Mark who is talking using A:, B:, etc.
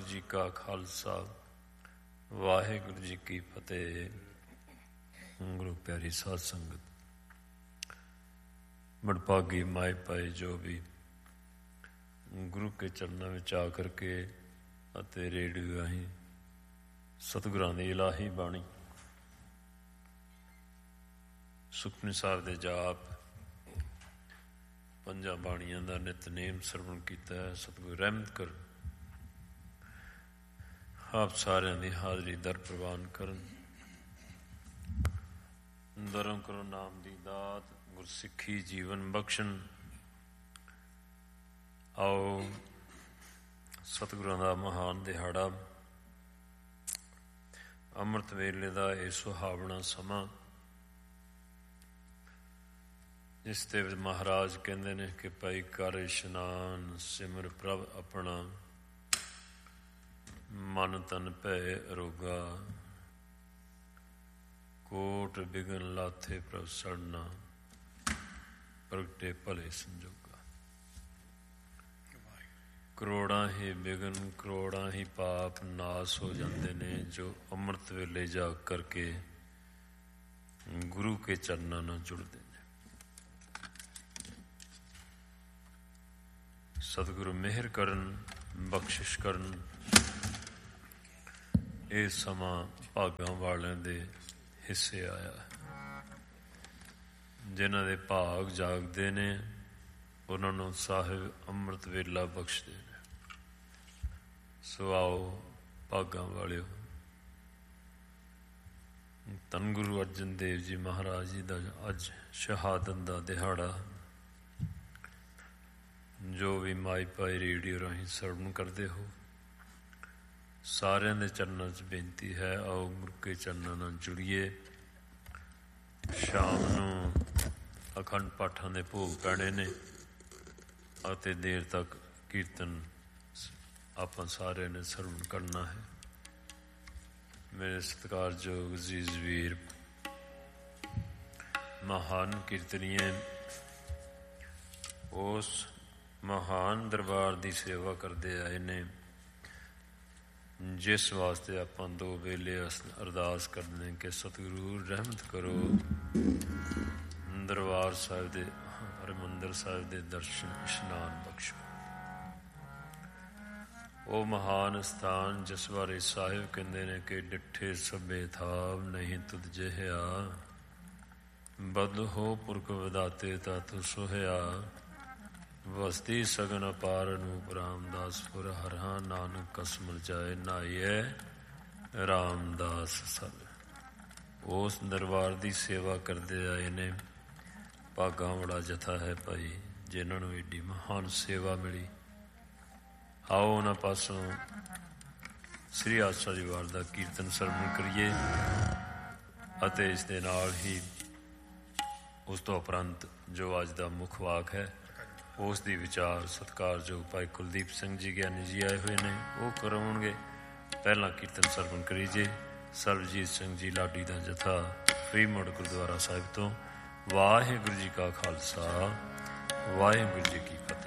A: ਜੀ ਕਾ ਖਾਲਸਾ, ਵਾਹਿਗੁਰੂ ਜੀ ਕੀ ਫਤਿਹ। ਗੁਰੂ ਪਿਆਰੀ ਸਾਧ ਸੰਗਤ, ਬੜਭਾਗੀ ਮਾਏ ਪਾਏ ਜੋ ਵੀ ਗੁਰੂ ਕੇ ਚਰਨਾਂ ਵਿੱਚ ਆ ਕਰਕੇ ਅਤੇ ਰੇਡੀਓ ਰਾਹੀਂ ਸਤਿਗੁਰਾਂ ਦੀ ਇਲਾਹੀ ਬਾਣੀ ਸੁਖਮਨੀ ਸਾਹਿਬ ਦੇ ਜਾਪ, ਪੰਜਾਂ ਬਾਣੀਆਂ ਦਾ ਨਿਤਨੇਮ ਸਰਵਣ ਕੀਤਾ ਹੈ। ਸਤਿਗੁਰੂ ਰਹਿਮਤ ਕਰ, ਆਪ ਸਾਰਿਆਂ ਦੀ ਹਾਜ਼ਰੀ ਦਰ ਪ੍ਰਵਾਨ ਕਰਨ, ਦਰੋਂ ਕਰੋ ਨਾਮ ਦੀ ਦਾਤ, ਗੁਰਸਿੱਖੀ ਜੀਵਨ ਬਖਸ਼ਣ। ਆਓ ਸਤਿਗੁਰਾਂ ਦਾ ਮਹਾਨ ਦਿਹਾੜਾ, ਅੰਮ੍ਰਿਤ ਵੇਲੇ ਦਾ ਇਹ ਸੁਹਾਵਣਾ ਸਮਾਂ, ਜਿਸ ਦੇ ਵਿੱਚ ਮਹਾਰਾਜ ਕਹਿੰਦੇ ਨੇ ਕਿ ਭਾਈ ਕਰ ਇਸ਼ਨਾਨ, ਸਿਮਰ ਪ੍ਰਭ ਆਪਣਾ, ਮਨ ਤਨ ਭੈ ਅਰੋਗਾ, ਕੋਟ ਬਿਗਨ ਲਾਥੇ ਪ੍ਰਭ ਸਰਨਾ, ਪ੍ਰਗਟੇ ਭਲੇ ਸੰਜੋਗਾ। ਕਰੋੜਾਂ ਹੀ ਬਿਗਨ, ਕਰੋੜਾਂ ਹੀ ਪਾਪ ਨਾਸ ਹੋ ਜਾਂਦੇ ਨੇ ਜੋ ਅੰਮ੍ਰਿਤ ਵੇਲੇ ਜਾ ਕਰਕੇ ਗੁਰੂ ਕੇ ਚਰਨਾਂ ਨਾਲ ਜੁੜਦੇ ਨੇ। ਸਤਿਗੁਰੂ ਮਿਹਰ ਕਰਨ, ਬਖਸ਼ਿਸ਼ ਕਰਨ। ਇਹ ਸਮਾਂ ਭਾਗਾਂ ਵਾਲਿਆਂ ਦੇ ਹਿੱਸੇ ਆਇਆ ਹੈ। ਜਿਨ੍ਹਾਂ ਦੇ ਭਾਗ ਜਾਗਦੇ ਨੇ ਉਹਨਾਂ ਨੂੰ ਸਾਹਿਬ ਅੰਮ੍ਰਿਤ ਵੇਲਾ ਬਖਸ਼ਦੇ ਨੇ। ਸੋ ਆਓ ਭਾਗਾਂ ਵਾਲਿਓ, ਧੰਨ ਗੁਰੂ ਅਰਜਨ ਦੇਵ ਜੀ ਮਹਾਰਾਜ ਜੀ ਦਾ ਅੱਜ ਸ਼ਹਾਦਤ ਦਾ ਦਿਹਾੜਾ। ਜੋ ਵੀ ਮਾਈ ਪਾਈ ਰੇਡੀਓ ਰਾਹੀਂ ਸਰਵਣ ਕਰਦੇ ਹੋ, ਸਾਰਿਆਂ ਦੇ ਚਰਨਾਂ 'ਚ ਬੇਨਤੀ ਹੈ, ਆਓ ਗੁਰੂ ਕੇ ਚਰਨਾਂ ਨਾਲ ਜੁੜੀਏ। ਸ਼ਾਮ ਨੂੰ ਅਖੰਡ ਪਾਠਾਂ ਦੇ ਭੋਗ ਪੈਣੇ ਨੇ ਅਤੇ ਦੇਰ ਤੱਕ ਕੀਰਤਨ ਆਪਾਂ ਸਾਰਿਆਂ ਨੇ ਸਰਵਣ ਕਰਨਾ ਹੈ। ਮੇਰੇ ਸਤਿਕਾਰਯੋਗ ਅਜ਼ੀਜ਼ ਵੀਰ, ਮਹਾਨ ਕੀਰਤਨੀਏ ਉਸ ਮਹਾਨ ਦਰਬਾਰ ਦੀ ਸੇਵਾ ਕਰਦੇ ਆਏ ਨੇ, ਜਿਸ ਵਾਸਤੇ ਆਪਾਂ ਦੋ ਵੇਲੇ ਅਰਦਾਸ ਕਰਦੇ ਨੇ ਕਿ ਸਤਿਗੁਰੂ ਰਹਿਮਤ ਕਰੋ, ਦਰਬਾਰ ਸਾਹਿਬ ਦੇ, ਹਰਿਮੰਦਰ ਸਾਹਿਬ ਦੇ ਦਰਸ਼ਨ ਇਸ਼ਨਾਨ ਬਖਸ਼ੋ। ਉਹ ਮਹਾਨ ਸਥਾਨ ਜਿਸ ਬਾਰੇ ਸਾਹਿਬ ਕਹਿੰਦੇ ਨੇ ਕਿ ਡਿੱਠੇ ਸਭੇ ਥਾਵ ਨਹੀਂ ਤੁਧ ਜਿਹਾ, ਬਦ ਹੋ ਪੁਰਖ ਵਿਦਾਤੇ ਤਤੁ ਸੋਹਿਆ, ਵਸਤੀ ਸਗਨ ਅਪਾਰ ਅਨੂਪ ਰਾਮਦਾਸਪੁਰ, ਹਰਾਂ ਨਾਨਕ ਕਸਮਲ ਜਾਏ ਨਾਈਐ ਰਾਮਦਾਸ ਸਭ। ਉਸ ਦਰਬਾਰ ਦੀ ਸੇਵਾ ਕਰਦੇ ਆਏ ਨੇ ਭਾਗਾਂ ਵਾਲਾ ਜਥਾ ਹੈ ਭਾਈ, ਜਿਨ੍ਹਾਂ ਨੂੰ ਏਡੀ ਮਹਾਨ ਸੇਵਾ ਮਿਲੀ। ਆਓ ਉਹਨਾਂ ਪਾਸੋਂ ਸ੍ਰੀ ਆਸਾ ਦੀ ਵਾਰ ਦਾ ਕੀਰਤਨ ਸਰਵਣ ਕਰੀਏ ਅਤੇ ਇਸ ਦੇ ਨਾਲ ਹੀ ਉਸ ਤੋਂ ਉਪਰੰਤ ਜੋ ਅੱਜ ਦਾ ਮੁੱਖ ਵਾਕ ਹੈ ਉਸ ਦੀ ਵਿਚਾਰ ਸਤਿਕਾਰਯੋਗ ਭਾਈ ਕੁਲਦੀਪ ਸਿੰਘ ਜੀ ਗਿਆਨੀ ਜੀ ਆਏ ਹੋਏ ਨੇ, ਉਹ ਕਰਾਉਣਗੇ। ਪਹਿਲਾਂ ਕੀਰਤਨ ਸਰਵਣ ਕਰੀਏ। ਸਰਬਜੀਤ ਸਿੰਘ ਜੀ ਲਾਡੀ ਦਾ ਜਥਾ ਫਰੀਮੋੜ ਗੁਰਦੁਆਰਾ ਸਾਹਿਬ ਤੋਂ। ਵਾਹਿਗੁਰੂ ਜੀ ਕਾ ਖਾਲਸਾ, ਵਾਹਿਗੁਰੂ ਜੀ ਕੀ ਫਤਿਹ।